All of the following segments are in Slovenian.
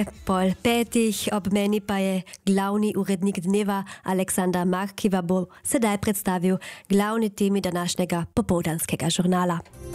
Pol petih ob meni pa je glavni urednik dneva Aleksandar Markiva bo sedaj predstavil glavne temi današnjega popoldanskega žurnala.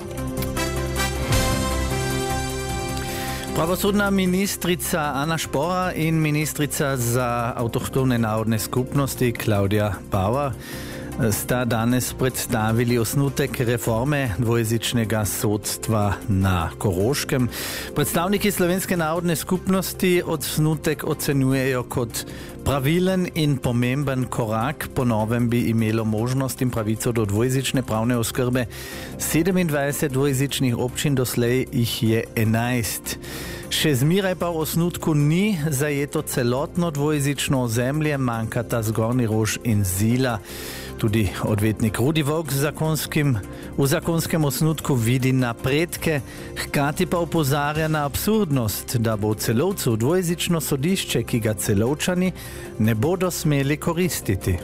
Pravosodna ministrica Ana Špora in ministrica za avtohtone narodne skupnosti Klaudija Bauer sta danes predstavili osnutek reforme dvojezičnega sodstva na Koroškem. Predstavniki slovenske narodne skupnosti osnutek ocenjujejo kot pravilen in pomemben korak. Po novem bi imelo možnost in pravico do dvojezične pravne oskrbe 27 dvojezičnih občin, doslej jih je 11. Še zmeraj pa v osnutku ni zajeto celotno dvojezično ozemlje, manjkata Zgornji Rož in Zila. Tudi odvetnik Rudi Volk v zakonskem osnutku vidi napredke, hkrati pa opozarja na absurdnost, da bo Celovcu dvojezično sodišče, ki ga Celovčani ne bodo smeli koristiti.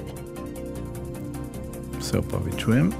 Se opravičujem.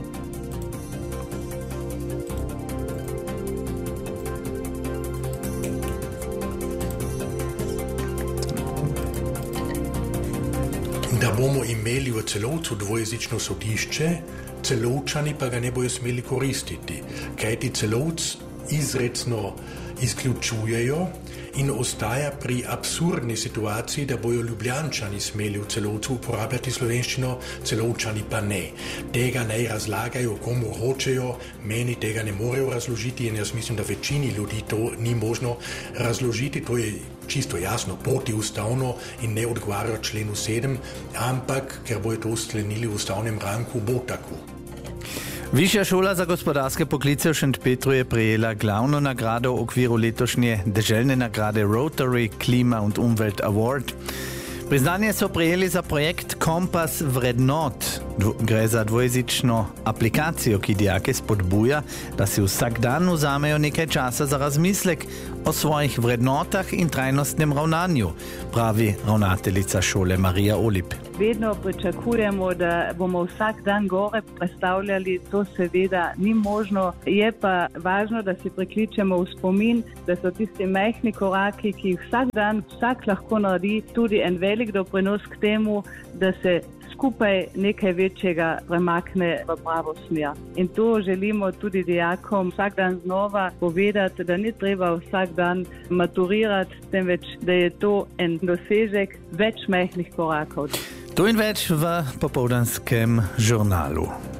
Da bomo imeli v Celovcu dvojezično sodišče, Celovčani pa ga ne bojo smeli koristiti, kajti Celovc izrecno izključujejo in ostaja pri absurdni situaciji, da bojo Ljubljančani smeli v Celovcu uporabljati slovenščino, Celovčani pa ne. Tega naj razlagajo, komu hočejo, meni tega ne morejo razložiti in jaz mislim, da večini ljudi to ni možno razložiti. To je čisto jasno protiustavno in ne odgovarja členu 7, ampak ker bojo to sklenili v ustavnem ranku, bo tako. Višja šola za gospodarske poklice v Šentpetru je prejela glavno nagrado v okviru letošnje deželne nagrade Rotary Klima und Umwelt Award. Priznanje so prejeli za projekt Kompas vrednot. Gre za dvojezično aplikacijo, ki dijake spodbuja, da si vsak dan vzamejo nekaj časa za razmislek o svojih vrednotah in trajnostnem ravnanju, pravi ravnateljica šole Marija Olip. Vedno pričakujemo, da bomo vsak dan gore predstavljali, to seveda ni možno. Je pa važno, da si prikličemo v spomin, da so tisti majhni koraki, ki jih vsak dan vsak lahko naredi, tudi en velik doprinos k temu, da se skupaj nekaj večjega premakne v pravo smer. In to želimo tudi dijakom vsak dan znova povedati, da ni treba vsak dan maturirati, temveč da je to en dosežek več majhnih korakov. To in več v popoldanskem žurnalu.